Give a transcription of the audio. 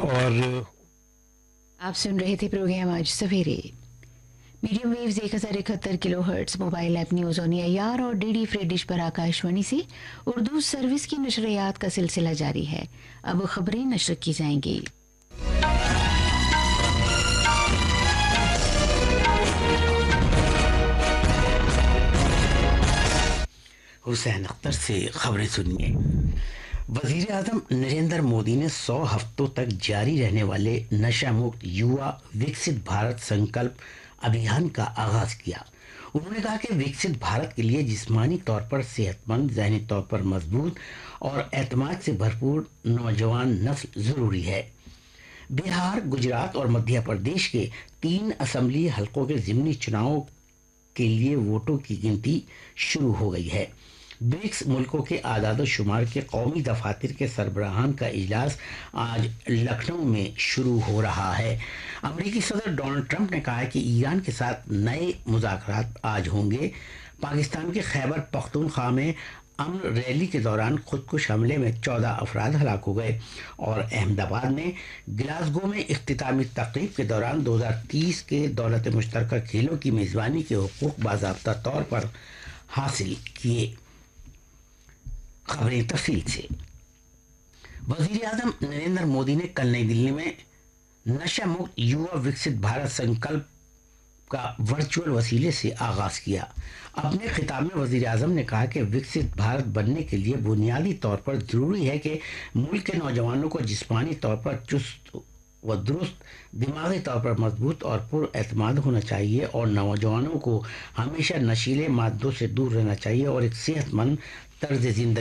اور آپ سن رہے تھے پروگرام آج سویرے medium views 1071 kilo hertz mobile app news on year اور ڈی ڈی فری ڈش پر آکاشوانی سے اردو سروس کی نشریات کا سلسلہ جاری ہے. اب خبریں نشر کی جائیں گی. حسین اختر سے خبریں سنیے. وزیر اعظم نریندر مودی نے 100 ہفتوں تک جاری رہنے والے نشہ مکت یوا وکست بھارت سنکلپ ابھیان کا آغاز کیا. انہوں نے کہا کہ وکست بھارت کے لیے جسمانی طور پر صحت مند، ذہنی طور پر مضبوط اور اعتماد سے بھرپور نوجوان نسل ضروری ہے. بہار، گجرات اور مدھیہ پردیش کے 3 اسمبلی حلقوں کے ضمنی چناؤ کے لیے ووٹوں کی گنتی شروع ہو گئی ہے. برکس ملکوں کے اعداد و شمار کے قومی دفاتر کے سربراہان کا اجلاس آج لکھنؤ میں شروع ہو رہا ہے. امریکی صدر ڈونلڈ ٹرمپ نے کہا ہے کہ ایران کے ساتھ نئے مذاکرات آج ہوں گے. پاکستان کے خیبر پختونخوا میں امن ریلی کے دوران خودکش حملے میں 14 افراد ہلاک ہو گئے اور احمد آباد نے گلاسگو میں اختتامی تقریب کے دوران 2030 کے دولت مشترکہ کھیلوں کی میزبانی کے حقوق باضابطہ طور پر حاصل کیے. خبریں تفصیل سے. وزیر اعظم نریندر مودی نے کل نئی دلی میں نشہ مکت یوا وکست بھارت سنکلپ کا ورچوئل وسیلے سے آغاز کیا. اپنے خطاب میں وزیر اعظم نے کہا کہ وکست بھارت بننے کے لیے بنیادی طور پر ضروری ہے کہ ملک کے نوجوانوں کو جسمانی طور پر چست و درست، دماغی طور پر مضبوط اور پر اعتماد ہونا چاہیے اور نوجوانوں کو ہمیشہ نشیلے مادوں سے دور رہنا چاہیے اور ایک صحت مند طرز زندگی